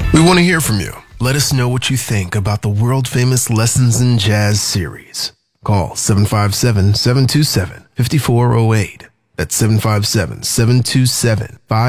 We want to hear from you. Let us know what you think about the world-famous Lessons in Jazz series. Call 757-727-5408. That's 757-727-5408.